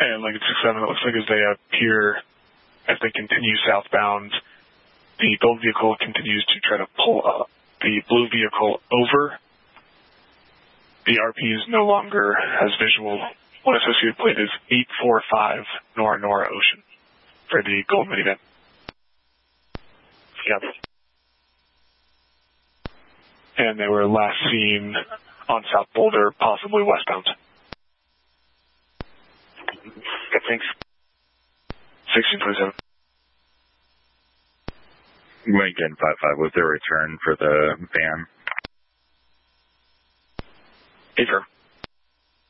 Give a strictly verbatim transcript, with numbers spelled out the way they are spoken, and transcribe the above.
And Lincoln six seven, it looks like as they appear, as they continue southbound, the gold vehicle continues to try to pull up the blue vehicle over. The R P is no longer has visual. One associated plate is eight four five Nora Nora Ocean for the gold minivan. Yep. And they were last seen on South Boulder, possibly westbound. Okay, thanks. sixteen twenty-seven. Lincoln five five, was there a return for the van? Affirm.